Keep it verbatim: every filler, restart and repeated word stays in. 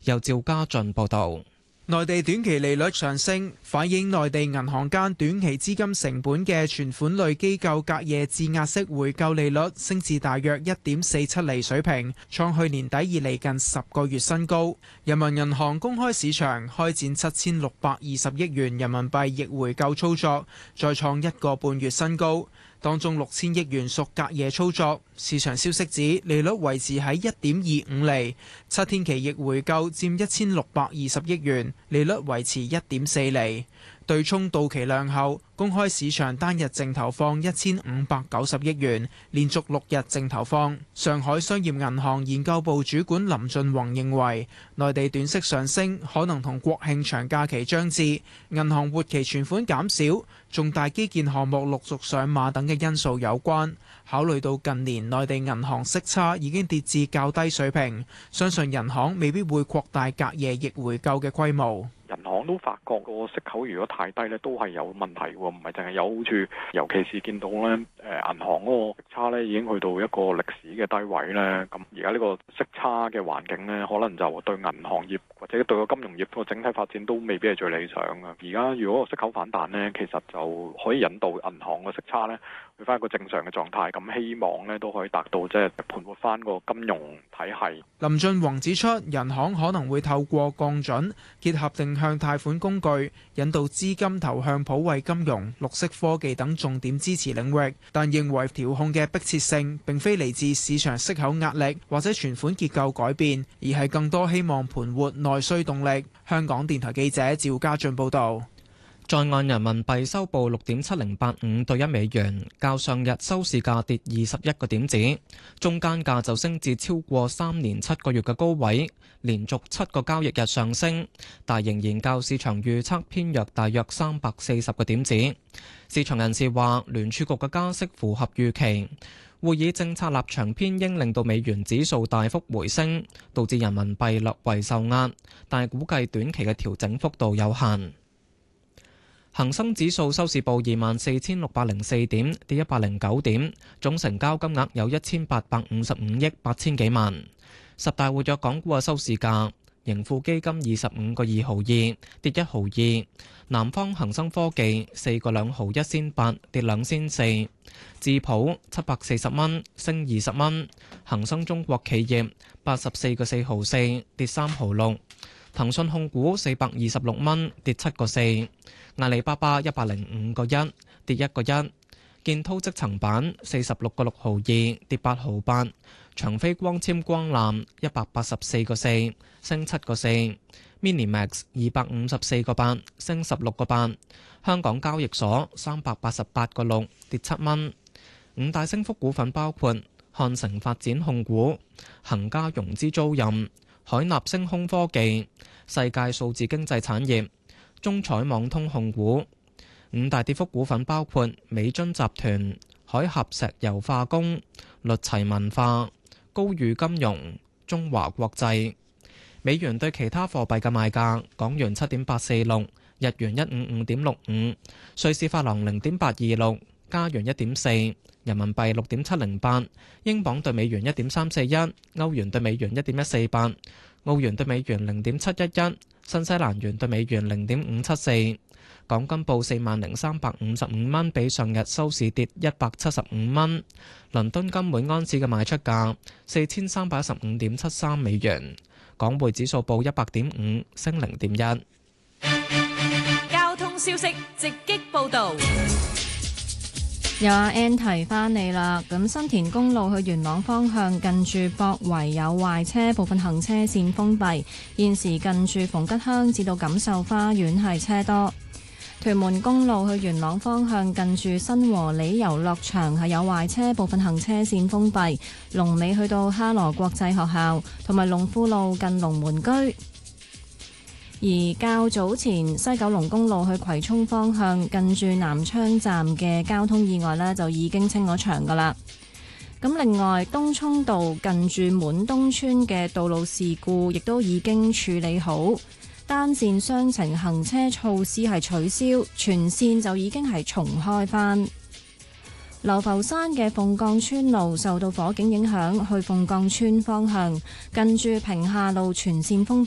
由趙家俊報導。 內地短期利率上升，反映內地銀行間短期資金成本嘅存款類機構隔夜質押式回購利率升至大約一點四七厘水平，創去年底以嚟近十個月新高。人民銀行公開市場開展七千六百二十億元人民幣逆回購操作，再創一個半月新高。當中六千億元屬隔夜操作，市場消息指利率維持喺一點二五厘，七天期逆回購佔一千六百二十億元，利率維持一點四厘。對沖到期量後，公開市場單日淨投放一千五百九十億元，連續六日淨投放。上海商業銀行研究部主管林俊宏認為，內地短息上升可能同國慶長假期將至、銀行活期存款減少、重大基建項目陸續上馬等嘅因素有關。考慮到近年內地銀行息差已經跌至較低水平，相信銀行未必會擴大隔夜逆回購嘅規模。 銀行都發覺個息口如果太低咧，都係有問題喎，唔係淨係有好處。尤其是見到咧，誒銀行嗰個息差咧已經去到一個歷史嘅低位咧。咁而家呢個息差嘅環境咧，可能就對銀行業或者對個金融業個整體發展都未必係最理想嘅。而家如果個息口反彈咧，其實就可以引導銀行個息差咧去翻一個正常嘅狀態。咁希望咧都可以達到即係盤活翻個金融體系。 林俊宏指出，銀行可能會透過降準結合定向貸款工具，引導資金投向普惠金融、綠色科技等重點支持領域，但認為調控嘅迫切性並非嚟自市場息口壓力或者存款結構改變，而係更多希望盤活內需動力。香港電台記者趙家俊報導。 在岸人民幣收報六點七零八五對一美元，較上日收市價跌二十一個點子，中間價就升至超過三年七個月嘅高位，連續七個交易日上升，但仍然較市場預測偏弱大約三百四十個點子。市場人士話，聯儲局嘅加息符合預期，會議政策立場偏鷹令到美元指數大幅回升，導致人民幣略為受壓，但係估計短期嘅調整幅度有限。恒生指數收市報二萬四千六百零四點，跌一百零九點，總成交金額有一千八百五十五億八千幾萬。十大活躍港股嘅收市價，盈富基金二十五個二毫二，跌一毫二；南方恒生科技四個兩毫一仙八，跌兩仙四；智普七百四十蚊，升二十蚊；恒生中國企業八十四個四毫四，跌三毫六；騰訊控股四百二十六蚊，跌七個四。阿里巴巴一百零五個一，跌一個一；建滔積層板四十六個六毫二，跌八毫八；長飛光纖光纜一百八十四個四，升七個四；Minimax 二百五十四個八，升十六個八；香港交易所三百八十八個六，跌七蚊。五大升幅股份包括漢城發展控股、恒嘉融資租賃、海納星空科技、世界數字經濟產業、中彩網通控股。五大跌幅股份包括美津集團、海峽石油化工、律齊文化、高宇金融、中華國際。美元對其他貨幣嘅賣價：港元七點八四六，日元一五五點六五，瑞士法郎零點八二六，加元一點四，人民幣六點七零八，英鎊對美元一點三四一，歐元對美元一點一四八，澳元對美元零點七一一，新西蘭元對美元零點五七四。港金報四萬零三百五十五蚊，比上日收市跌一百七十五蚊。倫敦金每安士嘅賣出價四千三百一十五點七三美元。港匯指數報一百點五，升零點一。 交通消息直擊報導。 有阿 Ann 提翻你啦，咁新田公路去元朗方向近住博圍有壞車，部分行車線封閉。現時近住逢吉鄉至到錦繡花園係車多。屯門公路去元朗方向近住新和里遊樂場係有壞車，部分行車線封閉。龍尾去到哈羅國際學校，同埋龍富路近龍門居。而較早前西九龍公路去葵涌方向近住南昌站嘅交通意外呢，就已經清咗場噶啦。咁另外東涌道近住滿東村嘅道路事故亦都已經處理好，單線雙程行車措施係取消，全線就已經係重開返。流浮山嘅鳳崗村路受到火警影響，去鳳崗村方向近住屏廈路全線封